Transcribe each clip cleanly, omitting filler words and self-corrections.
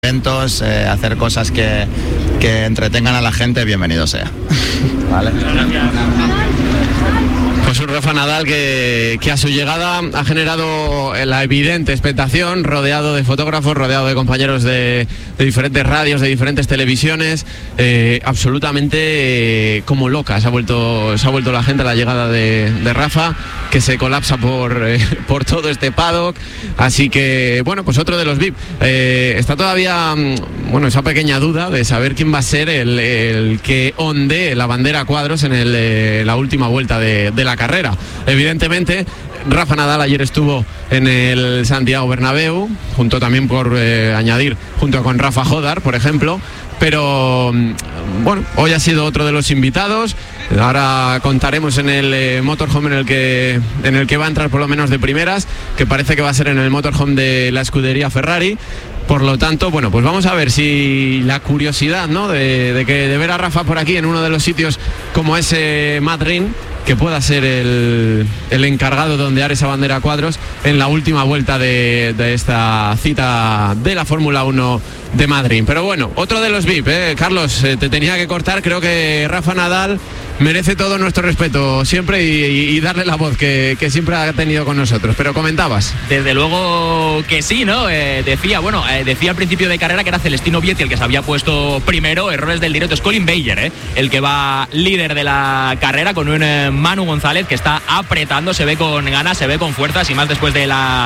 eventos, hacer cosas que entretengan a la gente, bienvenido sea. ¿Vale? Pues un Rafa Nadal que a su llegada ha generado la evidente expectación, rodeado de fotógrafos, rodeado de compañeros de diferentes radios, de diferentes televisiones, absolutamente como loca. Se ha vuelto la gente a la llegada de Rafa, que se colapsa por todo este paddock. Así que, bueno, pues otro de los VIP. Está todavía, esa pequeña duda de saber quién va a ser el que ondee la bandera a cuadros en la última vuelta de la carrera. Evidentemente, Rafa Nadal ayer estuvo en el Santiago Bernabéu, junto también por añadir, junto con Rafa Jodar, por ejemplo. Pero bueno, hoy ha sido otro de los invitados. Ahora contaremos en el motorhome en el que va a entrar por lo menos de primeras, que parece que va a ser en el motorhome de la escudería Ferrari. Por lo tanto, bueno, pues vamos a ver si la curiosidad, ¿no?, de ver a Rafa por aquí en uno de los sitios como ese Madrid, que pueda ser el encargado de ondear esa bandera a cuadros en la última vuelta de esta cita de la Fórmula 1 de Madrid. Pero bueno, otro de los VIP, Carlos, te tenía que cortar. Creo que Rafa Nadal merece todo nuestro respeto siempre y darle la voz que siempre ha tenido con nosotros. Pero comentabas. Desde luego que sí, ¿no? Decía al principio de carrera que era Celestino Vietti el que se había puesto primero. Errores del directo. Es Colin Bayer, el que va líder de la carrera, con un Manu González que está apretando, se ve con ganas, se ve con fuerzas, y más después de la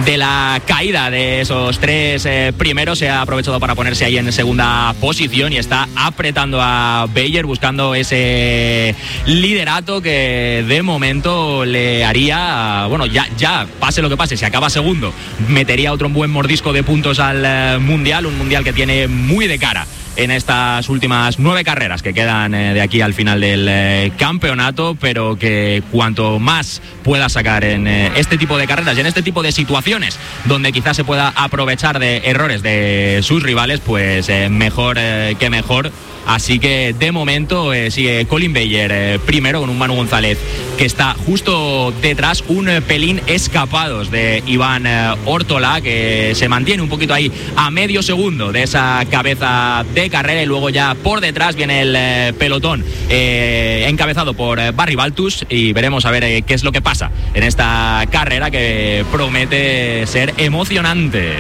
caída de esos tres primeros. Se ha aprovechado para ponerse ahí en segunda posición y está apretando a Bayer, buscando ese liderato que de momento le haría, ya pase lo que pase, si acaba segundo, metería otro buen mordisco de puntos al Mundial, un Mundial que tiene muy de cara en estas últimas 9 carreras que quedan de aquí al final del campeonato, pero que cuanto más pueda sacar en este tipo de carreras y en este tipo de situaciones donde quizás se pueda aprovechar de errores de sus rivales, pues mejor que mejor. Así que de momento sigue Colin Bayer primero, con un Manu González que está justo detrás, un pelín escapados de Iván Ortola, que se mantiene un poquito ahí a medio segundo de esa cabeza de carrera, y luego ya por detrás viene el pelotón encabezado por Barry Baltus, y veremos a ver qué es lo que pasa en esta carrera que promete ser emocionante.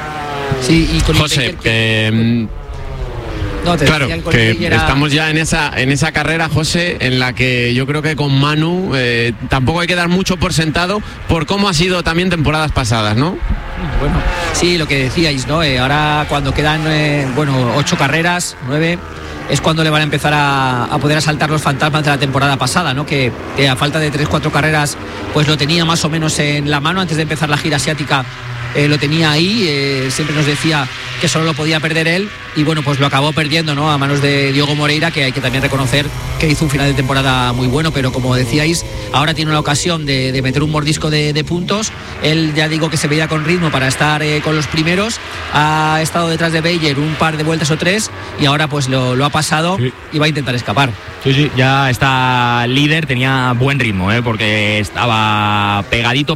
Sí, y Colin José, Baker claro, que estamos ya en esa carrera, José, en la que yo creo que con Manu tampoco hay que dar mucho por sentado por cómo ha sido también temporadas pasadas, ¿no? Bueno, sí, lo que decíais, ¿no? Ahora cuando quedan 8 carreras, 9, es cuando le van a empezar a poder asaltar los fantasmas de la temporada pasada, ¿no? Que a falta de 3-4 carreras pues lo tenía más o menos en la mano. Antes de empezar la gira asiática lo tenía ahí, siempre nos decía que solo lo podía perder él, y bueno, pues lo acabó perdiendo, ¿no?, a manos de Diogo Moreira, que hay que también reconocer que hizo un final de temporada muy bueno. Pero como decíais, ahora tiene la ocasión de meter un mordisco de puntos. Él, ya digo, que se veía con ritmo para estar con los primeros, ha estado detrás de Bayer un par de vueltas o 3, y ahora pues lo ha pasado, sí, y va a intentar escapar. Sí, ya está líder, tenía buen ritmo, porque estaba pegadito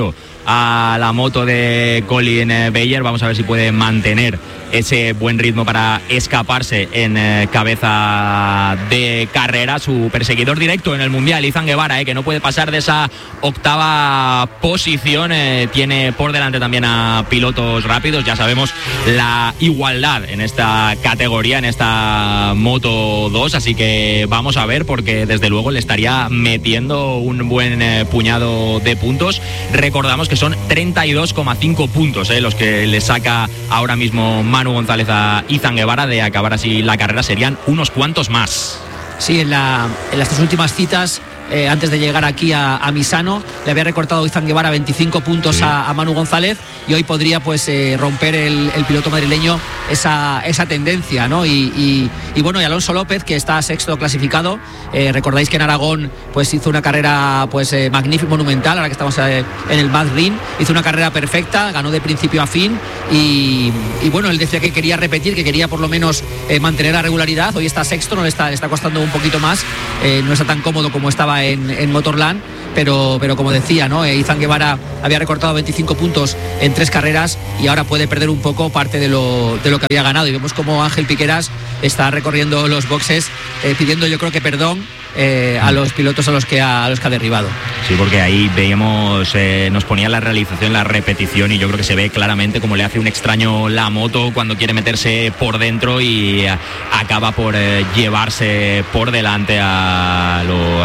a la moto de Colin Bayer. Vamos a ver si puede mantener ese buen ritmo para escaparse en cabeza de carrera. Su perseguidor directo en el Mundial, Izan Guevara, que no puede pasar de esa 8ª posición. Tiene por delante también a pilotos rápidos. Ya sabemos la igualdad en esta categoría, en esta Moto 2, así que vamos a ver, porque desde luego le estaría metiendo un buen puñado de puntos. Recordamos que son 32,5 puntos los que le saca ahora mismo Manu González a Izan Guevara. De acabar así la carrera serían unos cuantos más. Sí, en las 3 últimas citas, antes de llegar aquí a Misano, le había recortado Izan Guevara 25 puntos, sí, a Manu González, y hoy podría pues romper el piloto madrileño esa tendencia, ¿no? Y bueno, y Alonso López, que está 6º clasificado. Recordáis que en Aragón pues hizo una carrera pues magnífica, monumental. Ahora que estamos en el Mad Ring, hizo una carrera perfecta, ganó de principio a fin, y bueno, él decía que quería repetir, que quería por lo menos mantener la regularidad. Hoy está 6º, le está costando un poquito más, no está tan cómodo como estaba estaba en Motorland. Pero como decía, ¿no? Izan Guevara había recortado 25 puntos en 3 carreras y ahora puede perder un poco parte de lo que había ganado. Y vemos como Ángel Piqueras está recorriendo los boxes pidiendo, yo creo que perdón a los pilotos a los que ha derribado. Sí, porque ahí veíamos, nos ponía la realización, la repetición, y yo creo que se ve claramente cómo le hace un extraño la moto cuando quiere meterse por dentro y acaba por llevarse por delante a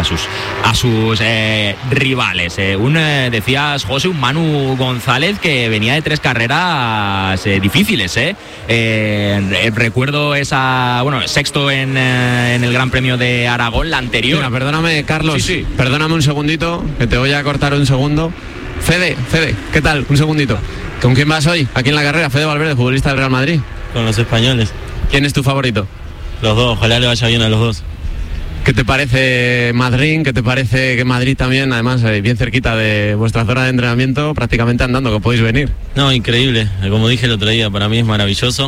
sus rivales. Decías, José, un Manu González que venía de 3 carreras difíciles. Recuerdo sexto en el Gran Premio de Aragón, la anterior. Mira, perdóname, Carlos, sí. Perdóname un segundito, que te voy a cortar un segundo. Fede, ¿qué tal? Un segundito. ¿Con quién vas hoy aquí en la carrera? Fede Valverde, futbolista del Real Madrid. Con los españoles. ¿Quién es tu favorito? Los dos, ojalá le vaya bien a los dos. ¿Qué te parece Madrid? ¿Qué te parece que Madrid también, además, bien cerquita de vuestra zona de entrenamiento, prácticamente andando, que podéis venir? No, increíble. Como dije el otro día, para mí es maravilloso.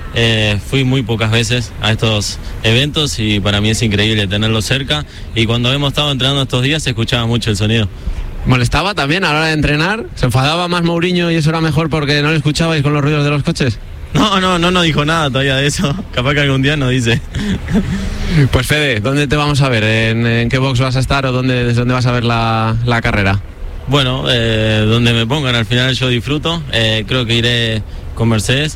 Fui muy pocas veces a estos eventos y para mí es increíble tenerlos cerca. Y cuando hemos estado entrenando estos días se escuchaba mucho el sonido. ¿Molestaba también a la hora de entrenar? ¿Se enfadaba más Mourinho y eso era mejor porque no lo escuchabais con los ruidos de los coches? No dijo nada todavía de eso. Capaz que algún día nos dice. Pues Fede, ¿dónde te vamos a ver? ¿En qué box vas a estar o desde dónde vas a ver la carrera? Bueno, donde me pongan, al final yo disfruto. Creo que iré con Mercedes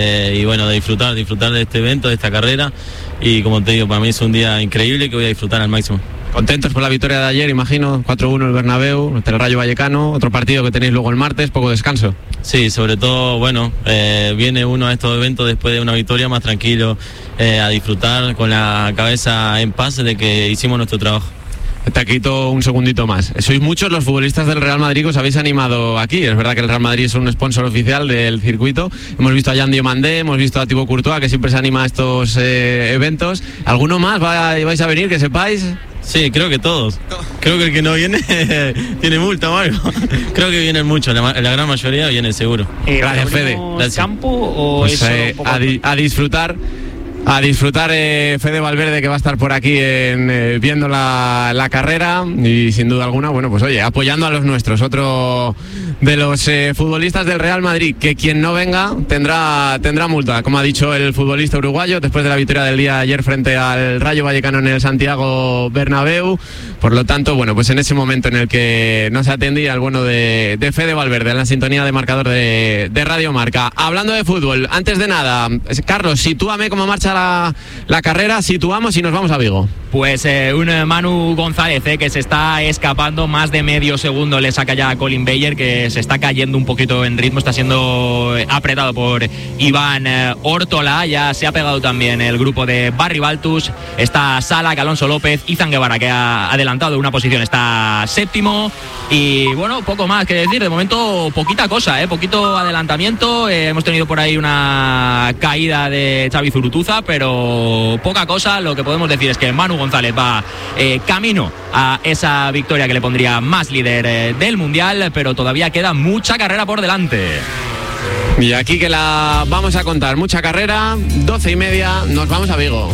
y bueno, de disfrutar de este evento, de esta carrera. Y como te digo, para mí es un día increíble que voy a disfrutar al máximo. Contentos por la victoria de ayer, imagino, 4-1 el Bernabéu, el Rayo Vallecano, otro partido que tenéis luego el martes, poco descanso. Sí, sobre todo, bueno, viene uno a estos eventos después de una victoria más tranquilo, a disfrutar con la cabeza en paz de que hicimos nuestro trabajo. Te quito un segundito más. Sois muchos los futbolistas del Real Madrid que os habéis animado aquí. Es verdad que el Real Madrid es un sponsor oficial del circuito. Hemos visto a Jean Diomandé, hemos visto a Thibaut Courtois, que siempre se anima a estos eventos. ¿Alguno más vais a venir, que sepáis? Sí, creo que todos. Creo que el que no viene tiene multa o algo. Creo que vienen muchos, la gran mayoría viene seguro. Gracias, Fede. Gracias. ¿Campo o pues, eso? A disfrutar. A disfrutar Fede Valverde, que va a estar por aquí viendo la carrera y sin duda alguna, bueno, pues oye, apoyando a los nuestros. Otro de los futbolistas del Real Madrid, que quien no venga tendrá multa, como ha dicho el futbolista uruguayo, después de la victoria del día de ayer frente al Rayo Vallecano en el Santiago Bernabéu. Por lo tanto, bueno, pues en ese momento en el que no se atendía el bueno de Fede Valverde en la sintonía de marcador de Radio Marca. Hablando de fútbol, antes de nada, Carlos, sitúame cómo marcha la carrera, situamos y nos vamos a Vigo. Pues un Manu González que se está escapando, más de medio segundo le saca ya a Colin Bayer, que se está cayendo un poquito en ritmo, está siendo apretado por Iván Ortola. Ya se ha pegado también el grupo de Barry Baltus, está Sala, Alonso López, Izan Guevara, que ha adelantado una posición, está séptimo. Y bueno, poco más que decir, de momento poquita cosa, poquito adelantamiento. Hemos tenido por ahí una caída de Xavi Zurutuza, pero poca cosa. Lo que podemos decir es que Manu González va camino a esa victoria que le pondría más líder del Mundial, pero todavía queda mucha carrera por delante. Y aquí que la vamos a contar, mucha carrera, 12:30, nos vamos a Vigo.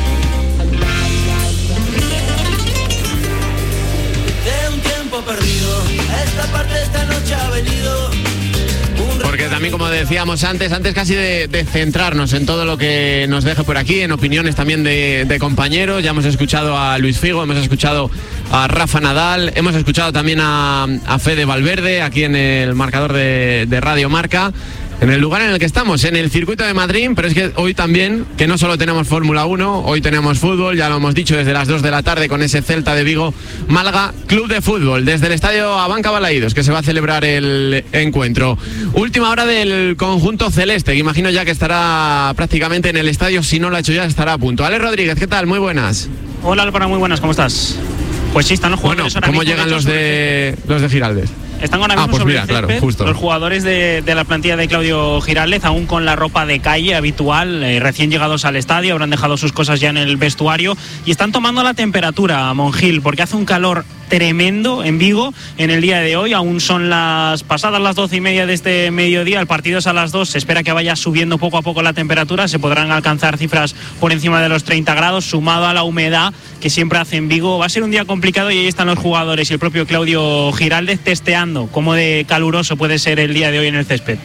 De un tiempo perdido, esta parte esta noche ha venido. Porque también, como decíamos antes casi de centrarnos en todo lo que nos deje por aquí, en opiniones también de compañeros. Ya hemos escuchado a Luis Figo, hemos escuchado a Rafa Nadal, hemos escuchado también a Fede Valverde aquí en el marcador de Radio Marca. En el lugar en el que estamos, en el circuito de Madrid, pero es que hoy también, que no solo tenemos Fórmula 1, hoy tenemos fútbol, ya lo hemos dicho desde las 2 de la tarde con ese Celta de Vigo, Málaga, Club de Fútbol, desde el estadio Abanca Balaídos, que se va a celebrar el encuentro. Última hora del conjunto celeste, que imagino ya que estará prácticamente en el estadio, si no lo ha hecho ya estará a punto. Alex Rodríguez, ¿qué tal? Muy buenas. Hola Álvaro, muy buenas, ¿cómo estás? Pues sí, están los jugadores. Bueno, ¿cómo llegan los de Giraldez? Están ahora mismo sobre el césped, claro, justo. Los jugadores de la plantilla de Claudio Giraldez, aún con la ropa de calle habitual, recién llegados al estadio, habrán dejado sus cosas ya en el vestuario y están tomando la temperatura, Monjil, porque hace un calor tremendo en Vigo en el día de hoy. Aún son pasadas las 12:30 de este mediodía, el partido es a las 2, se espera que vaya subiendo poco a poco la temperatura, se podrán alcanzar cifras por encima de los 30 grados, sumado a la humedad que siempre hace en Vigo. Va a ser un día complicado y ahí están los jugadores y el propio Claudio Giraldez testeando cómo de caluroso puede ser el día de hoy en el césped.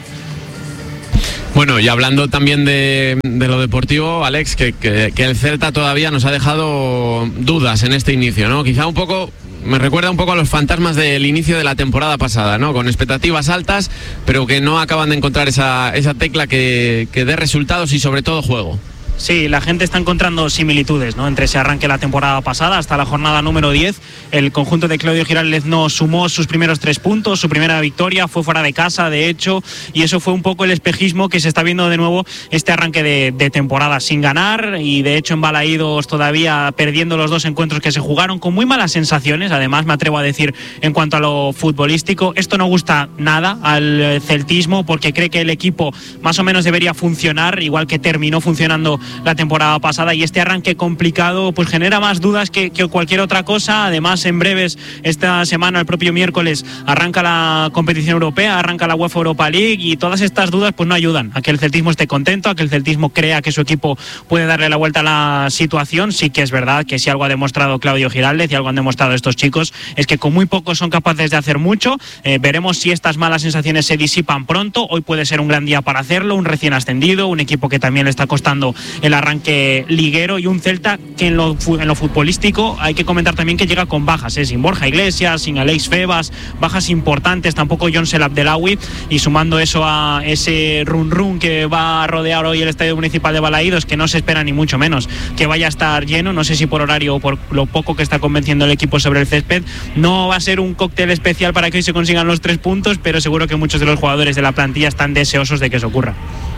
Bueno, y hablando también de lo deportivo, Alex, que el Celta todavía nos ha dejado dudas en este inicio, ¿no? Quizá un poco, me recuerda un poco a los fantasmas del inicio de la temporada pasada, ¿no? Con expectativas altas, pero que no acaban de encontrar esa tecla que dé resultados y sobre todo juego. Sí, la gente está encontrando similitudes, ¿no? Entre ese arranque de la temporada pasada hasta la jornada número 10, el conjunto de Claudio Giraldez no sumó sus primeros 3 puntos, su primera victoria fue fuera de casa, de hecho, y eso fue un poco el espejismo que se está viendo de nuevo este arranque de temporada sin ganar, y de hecho en Balaídos todavía perdiendo los 2 encuentros que se jugaron con muy malas sensaciones, además me atrevo a decir en cuanto a lo futbolístico. Esto no gusta nada al celtismo porque cree que el equipo más o menos debería funcionar, igual que terminó funcionando la temporada pasada, y este arranque complicado pues genera más dudas que cualquier otra cosa. Además, en breves, esta semana, el propio miércoles, arranca la competición europea, arranca la UEFA Europa League, y todas estas dudas pues no ayudan a que el celtismo esté contento, a que el celtismo crea que su equipo puede darle la vuelta a la situación. Sí que es verdad que si algo ha demostrado Claudio Giraldez y algo han demostrado estos chicos es que con muy poco son capaces de hacer mucho. Veremos si estas malas sensaciones se disipan pronto. Hoy puede ser un gran día para hacerlo, un recién ascendido, un equipo que también le está costando el arranque liguero, y un Celta que en lo futbolístico hay que comentar también que llega con bajas, sin Borja Iglesias, sin Aleix Febas, bajas importantes, tampoco Jonsel Abdelawi, y sumando eso a ese run que va a rodear hoy el Estadio Municipal de Balaídos, que no se espera ni mucho menos que vaya a estar lleno, no sé si por horario o por lo poco que está convenciendo el equipo sobre el césped. No va a ser un cóctel especial para que hoy se consigan los 3 puntos, pero seguro que muchos de los jugadores de la plantilla están deseosos de que eso ocurra.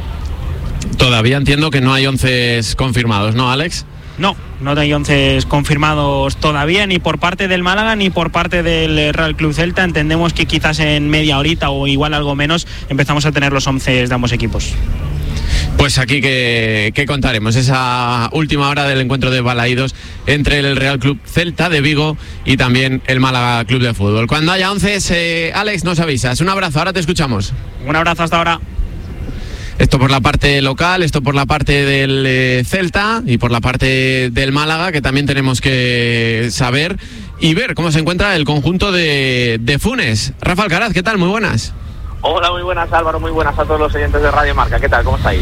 Todavía entiendo que no hay 11 confirmados, ¿no, Alex? No hay 11 confirmados todavía, ni por parte del Málaga ni por parte del Real Club Celta. Entendemos que quizás en media horita o igual algo menos empezamos a tener los 11 de ambos equipos. Pues aquí que contaremos esa última hora del encuentro de Balaídos entre el Real Club Celta de Vigo y también el Málaga Club de Fútbol. Cuando haya 11, Alex, nos avisas. Un abrazo, ahora te escuchamos. Un abrazo, hasta ahora. Esto por la parte local, esto por la parte del Celta y por la parte del Málaga, que también tenemos que saber y ver cómo se encuentra el conjunto de Funes. Rafa Alcaraz, ¿qué tal? Muy buenas. Hola, muy buenas, Álvaro, muy buenas a todos los oyentes de Radio Marca. ¿Qué tal? ¿Cómo estáis?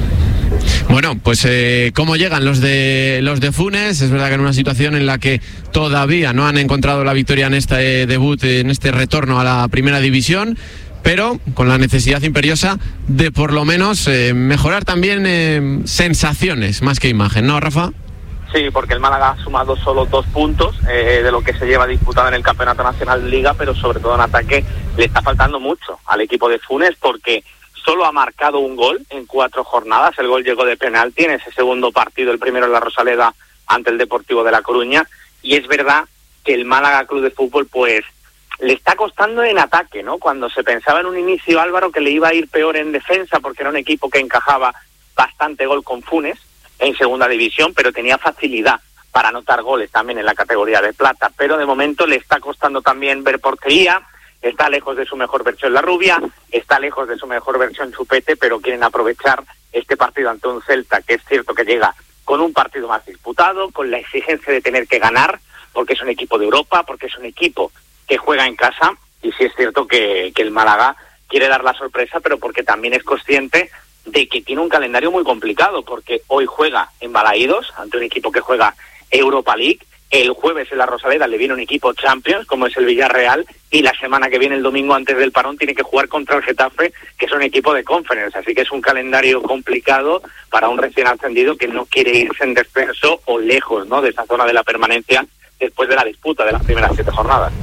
Bueno, pues cómo llegan los de Funes. Es verdad que en una situación en la que todavía no han encontrado la victoria en este debut, en este retorno a la primera división, pero con la necesidad imperiosa de por lo menos mejorar también sensaciones más que imagen, ¿no, Rafa? Sí, porque el Málaga ha sumado solo 2 puntos de lo que se lleva disputado en el Campeonato Nacional de Liga, pero sobre todo en ataque le está faltando mucho al equipo de Funes, porque solo ha marcado un gol en 4 jornadas. El gol llegó de penalti en ese segundo partido, el primero en la Rosaleda ante el Deportivo de La Coruña, y es verdad que el Málaga Club de Fútbol pues le está costando en ataque, ¿no? Cuando se pensaba en un inicio, Álvaro, que le iba a ir peor en defensa porque era un equipo que encajaba bastante gol con Funes en segunda división, pero tenía facilidad para anotar goles también en la categoría de plata, pero de momento le está costando también ver portería. Está lejos de su mejor versión La Rubia, está lejos de su mejor versión Chupete, pero quieren aprovechar este partido ante un Celta que es cierto que llega con un partido más disputado, con la exigencia de tener que ganar, porque es un equipo de Europa, porque es un equipo que juega en casa, y sí es cierto que el Málaga quiere dar la sorpresa, pero porque también es consciente de que tiene un calendario muy complicado, porque hoy juega en Balaídos ante un equipo que juega Europa League, el jueves en la Rosaleda le viene un equipo Champions como es el Villarreal, y la semana que viene, el domingo antes del parón, tiene que jugar contra el Getafe, que es un equipo de Conference, así que es un calendario complicado para un recién ascendido que no quiere irse en descenso o lejos, ¿no?, de esa zona de la permanencia después de la disputa de las primeras 7 jornadas.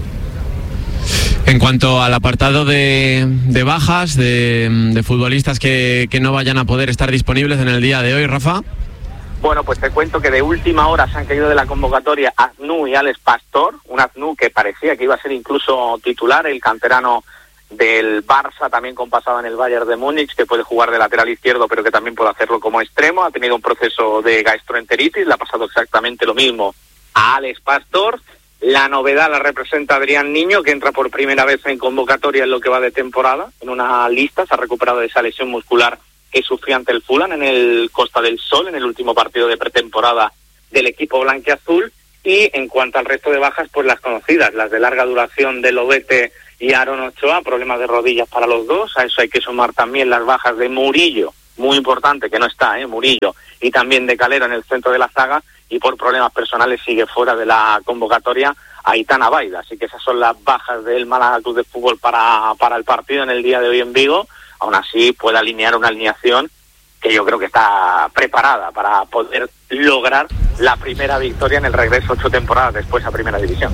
En cuanto al apartado de bajas, de futbolistas que no vayan a poder estar disponibles en el día de hoy, Rafa. Bueno, pues te cuento que de última hora se han caído de la convocatoria Aznou y Alex Pastor, un Aznou que parecía que iba a ser incluso titular, el canterano del Barça, también con pasado en el Bayern de Múnich, que puede jugar de lateral izquierdo, pero que también puede hacerlo como extremo. Ha tenido un proceso de gastroenteritis, le ha pasado exactamente lo mismo a Alex Pastor, La novedad la representa Adrián Niño, que entra por primera vez en convocatoria en lo que va de temporada, en una lista. Se ha recuperado de esa lesión muscular que sufrió ante el Fulham en el Costa del Sol, en el último partido de pretemporada del equipo blanquiazul. Y en cuanto al resto de bajas, pues las conocidas, las de larga duración de Lobete y Aaron Ochoa, problemas de rodillas para los dos. A eso hay que sumar también las bajas de Murillo, muy importante, que no está, Murillo, y también de Calero en el centro de la zaga, y por problemas personales sigue fuera de la convocatoria Aitana Baida. Así que esas son las bajas del Málaga Club de Fútbol para el partido en el día de hoy en Vigo. Aún así puede alinear una alineación que yo creo que está preparada para poder lograr la primera victoria en el regreso 8 temporadas después a Primera División.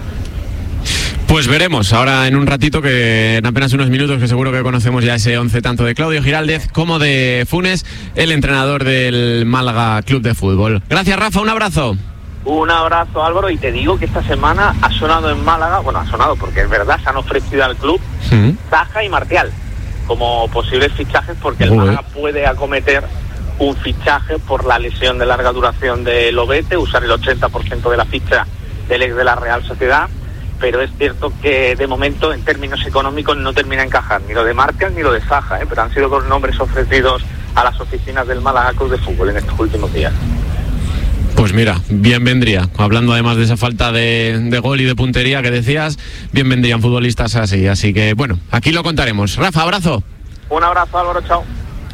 Pues veremos ahora en un ratito, que en apenas unos minutos, que seguro que conocemos ya ese 11 tanto de Claudio Giraldez como de Funes, el entrenador del Málaga Club de Fútbol. Gracias, Rafa, un abrazo. Un abrazo, Álvaro, y te digo que esta semana ha sonado en Málaga, bueno, ha sonado porque es verdad, se han ofrecido al club Taja y Martial como posibles fichajes, porque el Málaga puede acometer un fichaje por la lesión de larga duración de Lobete, usar el 80% de la ficha del ex de la Real Sociedad. Pero es cierto que de momento en términos económicos no termina de encajar ni lo de Martial ni lo de Saja, pero han sido dos nombres ofrecidos a las oficinas del Málaga Club de Fútbol en estos últimos días. Pues mira, bien vendría, hablando además de esa falta de gol y de puntería que decías, bien vendrían futbolistas así que bueno, aquí lo contaremos. Rafa, abrazo. Un abrazo, Álvaro, chao.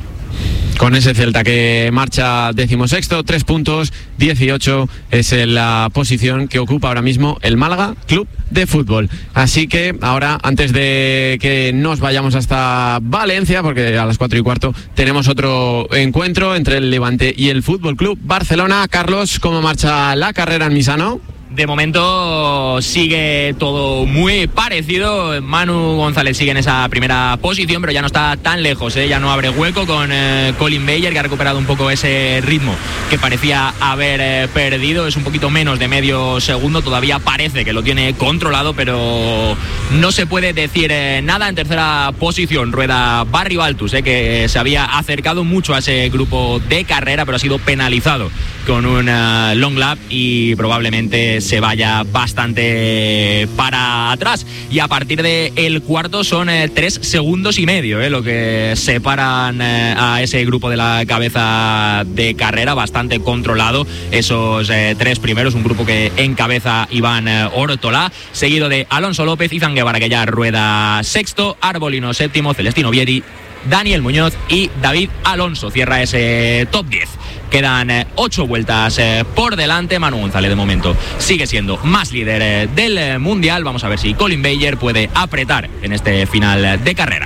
Con ese Celta que marcha 16º, 3 puntos, 18 es la posición que ocupa ahora mismo el Málaga Club de Fútbol. Así que ahora, antes de que nos vayamos hasta Valencia, porque a las 4:15 tenemos otro encuentro entre el Levante y el Fútbol Club Barcelona. Carlos, ¿cómo marcha la carrera en Misano? De momento sigue todo muy parecido. Manu González sigue en esa primera posición, pero ya no está tan lejos, ya no abre hueco con Colin Bayer, que ha recuperado un poco ese ritmo que parecía haber perdido. Es un poquito menos de medio segundo, todavía parece que lo tiene controlado, pero no se puede decir nada. En tercera posición rueda Barry Baltus, que se había acercado mucho a ese grupo de carrera, pero ha sido penalizado con un long lap y probablemente se vaya bastante para atrás. Y a partir del cuarto son 3 segundos y medio lo que separan a ese grupo de la cabeza de carrera, bastante controlado esos 3 primeros, un grupo que encabeza Iván Ortolá, seguido de Alonso López, Izan Guevara, que ya rueda sexto, Arbolino séptimo, Celestino Vieri, Daniel Muñoz y David Alonso cierra ese top 10. Quedan 8 vueltas por delante. Manu González de momento sigue siendo más líder del Mundial. Vamos a ver si Colin Bayer puede apretar en este final de carrera.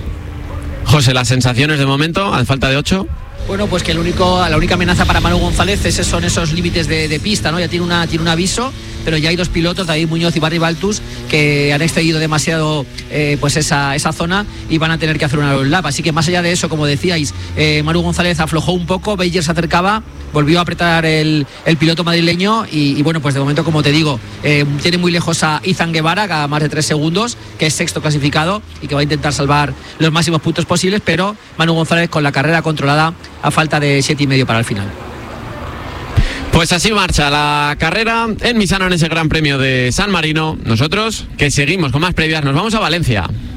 José, las sensaciones de momento, a falta de 8. Bueno, pues que la única amenaza para Manu González son esos límites de pista, ¿no? Ya tiene un aviso, pero ya hay 2 pilotos, David Muñoz y Barry Baltus, que han excedido demasiado pues esa zona y van a tener que hacer una lap. Así que más allá de eso, como decíais, Manu González aflojó un poco, Bayer se acercaba, volvió a apretar el piloto madrileño y bueno, pues de momento, como te digo, tiene muy lejos a Izan Guevara, a más de 3 segundos, que es sexto clasificado y que va a intentar salvar los máximos puntos posibles, pero Manu González con la carrera controlada a falta de 7,5 para el final. Pues así marcha la carrera en Misano, en ese Gran Premio de San Marino. Nosotros, que seguimos con más previas, nos vamos a Valencia.